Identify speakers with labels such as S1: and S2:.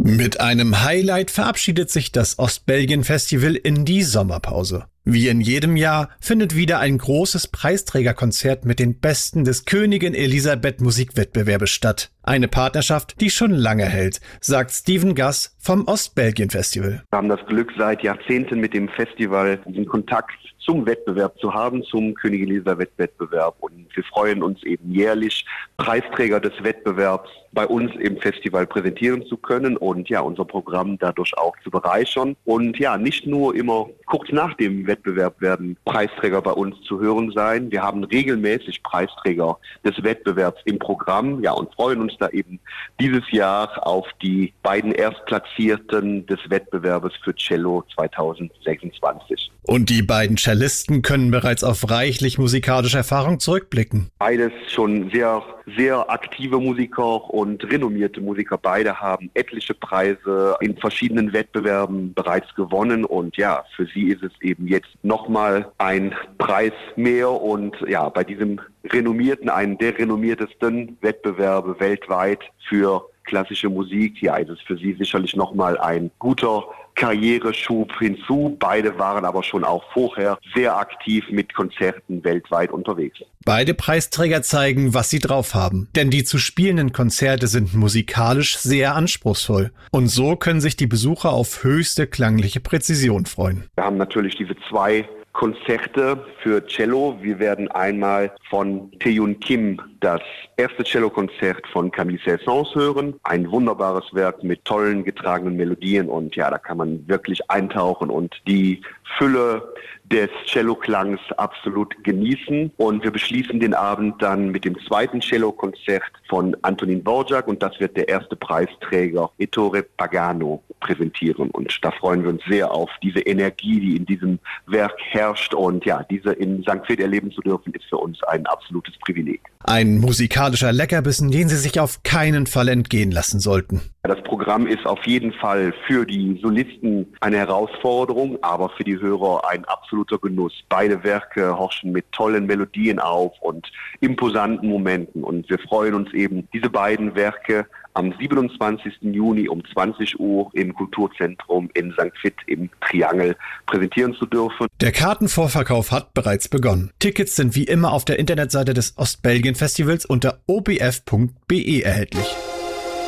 S1: Mit einem Highlight verabschiedet sich das Ostbelgien-Festival in die Sommerpause. Wie in jedem Jahr findet wieder ein großes Preisträgerkonzert mit den Besten des Königin Elisabeth Musikwettbewerbes statt. Eine Partnerschaft, die schon lange hält, sagt Steven Gass vom Ostbelgien-Festival.
S2: Wir haben das Glück, seit Jahrzehnten mit dem Festival diesen Kontakt zum Wettbewerb zu haben, zum Königin Elisabeth-Wettbewerb. Und wir freuen uns eben jährlich, Preisträger des Wettbewerbs bei uns im Festival präsentieren zu können und ja, unser Programm dadurch auch zu bereichern. Und ja, nicht nur immer kurz nach dem Wettbewerb werden Preisträger bei uns zu hören sein. Wir haben regelmäßig Preisträger des Wettbewerbs im Programm, ja, und freuen uns da eben dieses Jahr auf die beiden Erstplatzierten des Wettbewerbes für Cello 2026.
S1: Und die beiden Cellisten können bereits auf reichlich musikalische Erfahrung zurückblicken.
S2: Beides schon sehr, sehr aktive Musiker und renommierte Musiker. Beide haben etliche Preise in verschiedenen Wettbewerben bereits gewonnen. Und ja, für sie ist es eben jetzt nochmal ein Preis mehr. Und ja, bei diesem renommierten, einen der renommiertesten Wettbewerbe weltweit für klassische Musik, ja, ist es für sie sicherlich nochmal ein guter Karriereschub hinzu. Beide waren aber schon auch vorher sehr aktiv mit Konzerten weltweit unterwegs.
S1: Beide Preisträger zeigen, was sie drauf haben. Denn die zu spielenden Konzerte sind musikalisch sehr anspruchsvoll. Und so können sich die Besucher auf höchste klangliche Präzision freuen.
S2: Wir haben natürlich diese zwei Konzerte für Cello. Wir werden einmal von Tae-Yoon Kim das erste Cellokonzert von Camille Saint-Saëns hören. Ein wunderbares Werk mit tollen getragenen Melodien und ja, da kann man wirklich eintauchen und die Fülle des Celloklangs absolut genießen. Und wir beschließen den Abend dann mit dem zweiten Cellokonzert von Antonín Dvořák und das wird der erste Preisträger Ettore Pagano präsentieren. Und da freuen wir uns sehr auf diese Energie, die in diesem Werk herrscht. Und ja, diese in St. Vith erleben zu dürfen, ist für uns ein absolutes Privileg.
S1: Ein musikalischer Leckerbissen, den Sie sich auf keinen Fall entgehen lassen sollten.
S2: Das Programm ist auf jeden Fall für die Solisten eine Herausforderung, aber für die Hörer ein absoluter Genuss. Beide Werke horchen mit tollen Melodien auf und imposanten Momenten. Und wir freuen uns eben, diese beiden Werke am 27. Juni um 20 Uhr im Kulturzentrum in St. Vith im Triangel präsentieren zu dürfen.
S1: Der Kartenvorverkauf hat bereits begonnen. Tickets sind wie immer auf der Internetseite des Ostbelgien-Festivals unter obf.be erhältlich.